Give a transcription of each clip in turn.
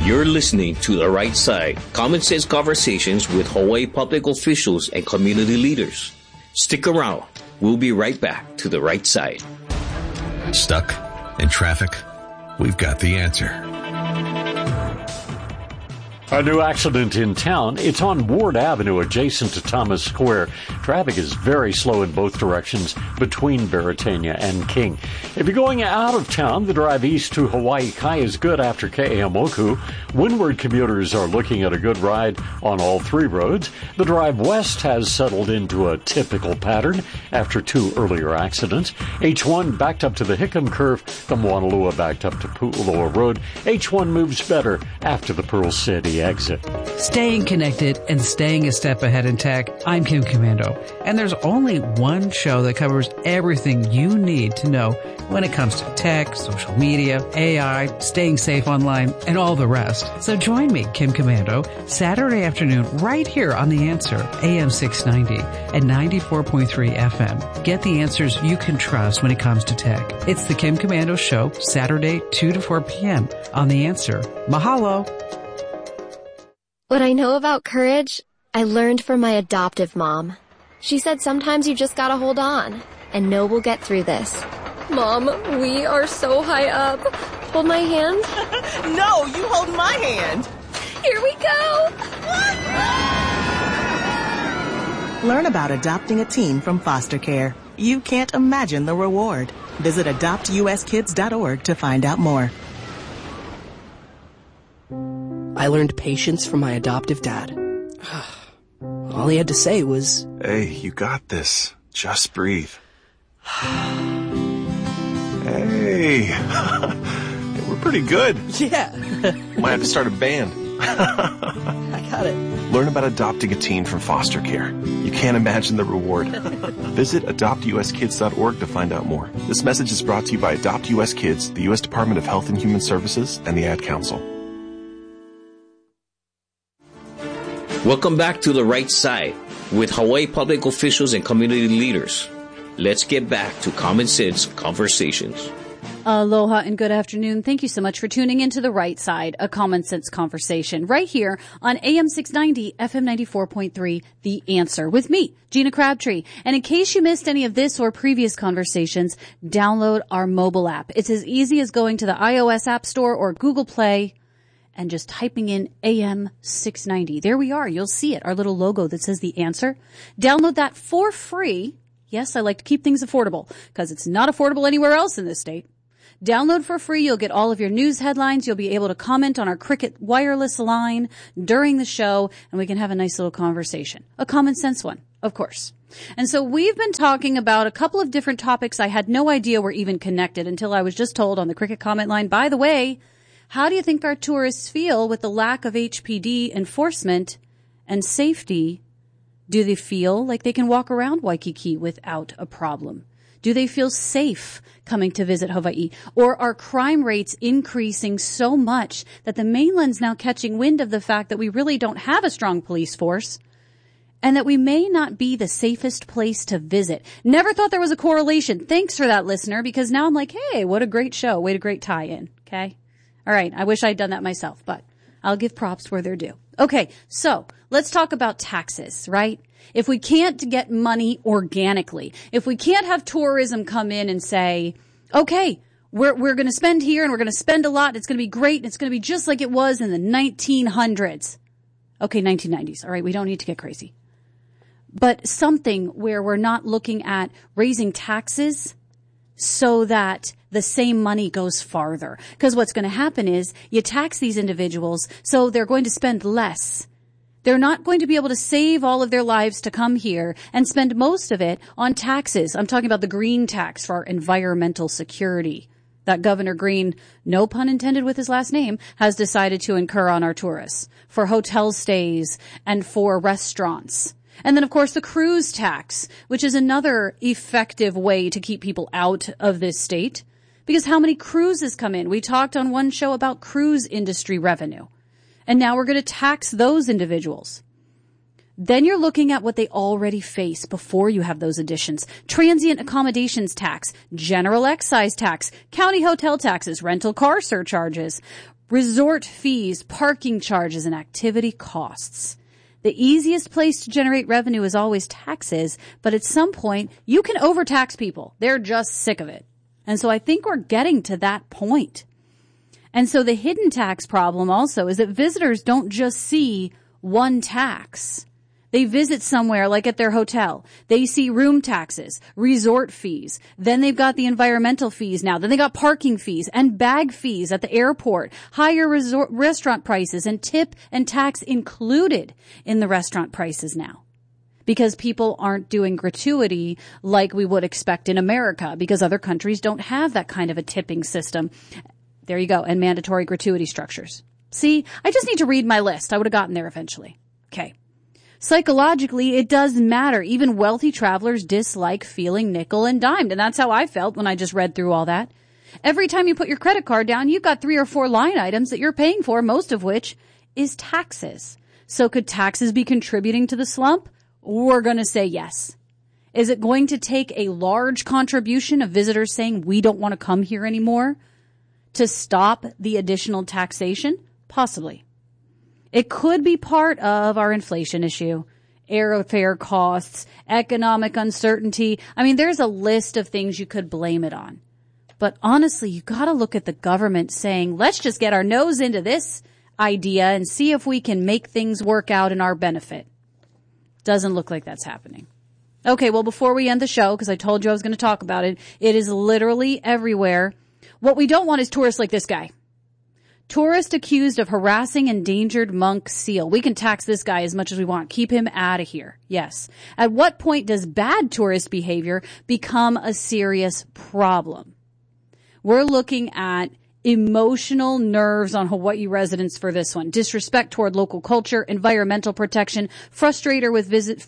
You're listening to The Right Side, common sense conversations with Hawaii public officials and community leaders. Stick around. We'll be right back to The Right Side. Stuck in traffic? We've got the answer. A new accident in town. It's on Ward Avenue adjacent to Thomas Square. Traffic is very slow in both directions between Beretania and King. If you're going out of town, the drive east to Hawaii Kai is good after Ke'eaumoku. Windward commuters are looking at a good ride on all three roads. The drive west has settled into a typical pattern after two earlier accidents. H1 backed up to the Hickam Curve from Wanalua backed up to Pu'uloa Road. H1 moves better after the Pearl City exit. Staying connected and staying a step ahead in tech, I'm Kim Commando. And there's only one show that covers everything you need to know when it comes to tech, social media, AI, staying safe online, and all the rest. So join me, Kim Commando, Saturday afternoon right here on The Answer, AM 690 and 94.3 FM. Get the answers you can trust when it comes to tech. It's the Kim Commando Show, Saturday, 2 to 4 p.m. on The Answer. Mahalo. What I know about courage, I learned from my adoptive mom. She said sometimes you just gotta hold on and know we'll get through this. Mom, we are so high up. Hold my hand. No, you hold my hand. Here we go. Learn about adopting a teen from foster care. You can't imagine the reward. Visit adoptuskids.org to find out more. I learned patience from my adoptive dad. All he had to say was, "Hey, you got this. Just breathe." Hey, we're pretty good. yeah. Might have to start a band. I got it. Learn about adopting a teen from foster care. You can't imagine the reward. Visit adoptuskids.org to find out more. This message is brought to you by Adopt US Kids, the U.S. Department of Health and Human Services, and the Ad Council. Welcome back to The Right Side with Hawaii public officials and community leaders. Let's get back to common sense conversations. Aloha and good afternoon. Thank you so much for tuning into The Right Side, a common sense conversation right here on AM 690, FM 94.3, The Answer with me, Gina Crabtree. And in case you missed any of this or previous conversations, download our mobile app. It's as easy as going to the iOS App Store or Google Play and just typing in AM 690. There we are. You'll see it, our little logo that says The Answer. Download that for free. Yes, I like to keep things affordable because it's not affordable anywhere else in this state. Download for free. You'll get all of your news headlines. You'll be able to comment on our Cricket wireless line during the show, and we can have a nice little conversation. A common sense one, of course. And so we've been talking about a couple of different topics I had no idea were even connected until I was just told on the Cricket comment line, by the way, how do you think our tourists feel with the lack of HPD enforcement and safety? Do they feel like they can walk around Waikiki without a problem? Do they feel safe coming to visit Hawaii? Or are crime rates increasing so much that the mainland's now catching wind of the fact that we really don't have a strong police force and that we may not be the safest place to visit? Never thought there was a correlation. Thanks for that, listener, because now I'm like, hey, what a great show. What a great tie-in. Okay. All right. I wish I'd done that myself, but I'll give props where they're due. Okay. So let's talk about taxes, right? If we can't get money organically, if we can't have tourism come in and say, okay, we're going to spend here and we're going to spend a lot. It's going to be great. And it's going to be just like it was in the 1900s. Okay. 1990s. All right. We don't need to get crazy, but something where we're not looking at raising taxes so that the same money goes farther. Because what's going to happen is you tax these individuals, so they're going to spend less. They're not going to be able to save all of their lives to come here and spend most of it on taxes. I'm talking about the green tax for our environmental security that Governor Green, no pun intended with his last name, has decided to incur on our tourists for hotel stays and for restaurants. And then, of course, the cruise tax, which is another effective way to keep people out of this state. Because how many cruises come in? We talked on one show about cruise industry revenue. And now we're going to tax those individuals. Then you're looking at what they already face before you have those additions. Transient accommodations tax, general excise tax, county hotel taxes, rental car surcharges, resort fees, parking charges, and activity costs. The easiest place to generate revenue is always taxes, but at some point, you can overtax people. They're just sick of it. And so I think we're getting to that point. And so the hidden tax problem also is that visitors don't just see one tax. They visit somewhere like at their hotel. They see room taxes, resort fees. Then they've got the environmental fees now. Then they got parking fees and bag fees at the airport, higher restaurant prices, and tip and tax included in the restaurant prices now. Because people aren't doing gratuity like we would expect in America, because other countries don't have that kind of a tipping system. There you go. And mandatory gratuity structures. See, I just need to read my list. I would have gotten there eventually. Okay. Psychologically, it does matter. Even wealthy travelers dislike feeling nickel and dimed. And that's how I felt when I just read through all that. Every time you put your credit card down, you've got 3 or 4 line items that you're paying for, most of which is taxes. So could taxes be contributing to the slump? We're going to say yes. Is it going to take a large contribution of visitors saying we don't want to come here anymore to stop the additional taxation? Possibly. It could be part of our inflation issue, airfare costs, economic uncertainty. I mean, there's a list of things you could blame it on. But honestly, you got to look at the government saying, let's just get our nose into this idea and see if we can make things work out in our benefit. Doesn't look like that's happening. Okay, well, before we end the show, because I told you I was going to talk about it, it is literally everywhere. What we don't want is tourists like this guy. Tourist accused of harassing endangered monk seal. We can tax this guy as much as we want. Keep him out of here. Yes. At what point does bad tourist behavior become a serious problem? We're looking at emotional nerves on Hawaii residents for this one. Disrespect toward local culture, environmental protection, frustrated with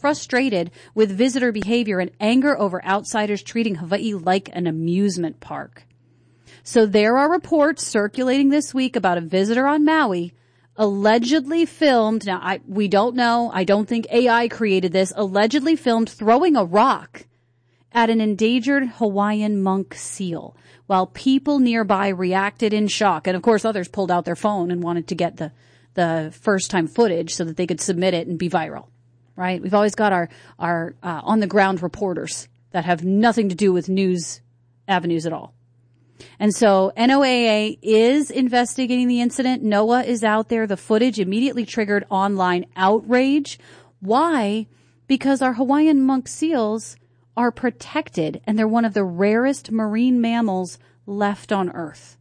visitor behavior, and anger over outsiders treating Hawaii like an amusement park. So there are reports circulating this week about a visitor on Maui allegedly filmed. Now, we don't know. I don't think AI created this. Allegedly filmed throwing a rock at an endangered Hawaiian monk seal while people nearby reacted in shock. And of course, others pulled out their phone and wanted to get the first time footage so that they could submit it and be viral, right? We've always got our on the ground reporters that have nothing to do with news avenues at all. And so NOAA is investigating the incident. NOAA is out there. The footage immediately triggered online outrage. Why? Because our Hawaiian monk seals are protected, and they're one of the rarest marine mammals left on Earth.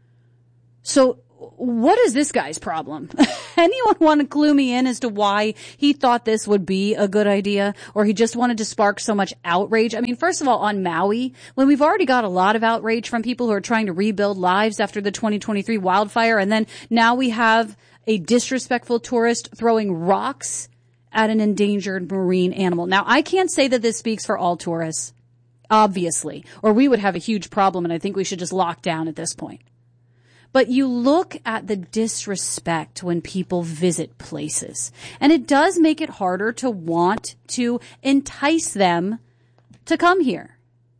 So what is this guy's problem? Anyone want to clue me in as to why he thought this would be a good idea, or he just wanted to spark so much outrage? I mean, first of all, on Maui, when we've already got a lot of outrage from people who are trying to rebuild lives after the 2023 wildfire, and then now we have a disrespectful tourist throwing rocks at an endangered marine animal. Now, I can't say that this speaks for all tourists, obviously, or we would have a huge problem, and I think we should just lock down at this point. But you look at the disrespect when people visit places, and it does make it harder to want to entice them to come here.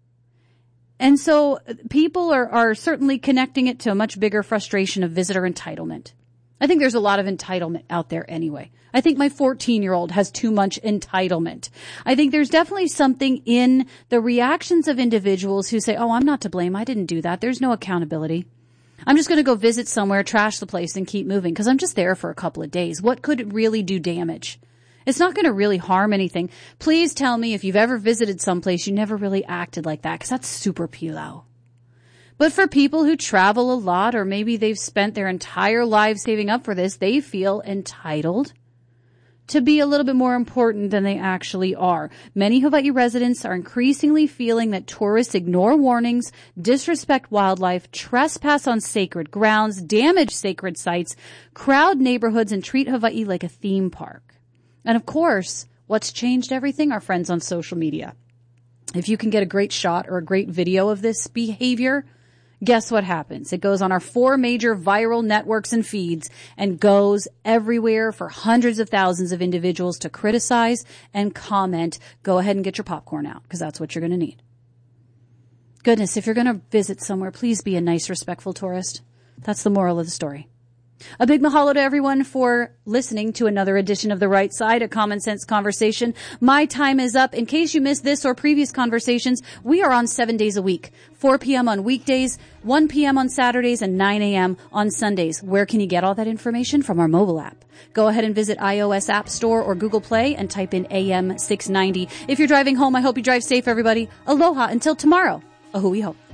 And so people are certainly connecting it to a much bigger frustration of visitor entitlement. I think there's a lot of entitlement out there anyway. I think my 14-year-old has too much entitlement. I think there's definitely something in the reactions of individuals who say, oh, I'm not to blame. I didn't do that. There's no accountability. I'm just going to go visit somewhere, trash the place, and keep moving because I'm just there for a couple of days. What could really do damage? It's not going to really harm anything. Please tell me if you've ever visited someplace you never really acted like that, because that's super pilau. But for people who travel a lot, or maybe they've spent their entire lives saving up for this, they feel entitled to be a little bit more important than they actually are. Many Hawaii residents are increasingly feeling that tourists ignore warnings, disrespect wildlife, trespass on sacred grounds, damage sacred sites, crowd neighborhoods, and treat Hawaii like a theme park. And of course, what's changed everything? Our friends on social media. If you can get a great shot or a great video of this behavior, guess what happens? It goes on our 4 major viral networks and feeds and goes everywhere for hundreds of thousands of individuals to criticize and comment. Go ahead and get your popcorn out, because that's what you're going to need. Goodness, if you're going to visit somewhere, please be a nice, respectful tourist. That's the moral of the story. A big mahalo to everyone for listening to another edition of The Right Side, a common sense conversation. My time is up. In case you missed this or previous conversations, we are on 7 days a week, 4 p.m. on weekdays, 1 p.m. on Saturdays, and 9 a.m. on Sundays. Where can you get all that information? From our mobile app. Go ahead and visit iOS App Store or Google Play and type in AM 690. If you're driving home, I hope you drive safe, everybody. Aloha until tomorrow. A hui hou.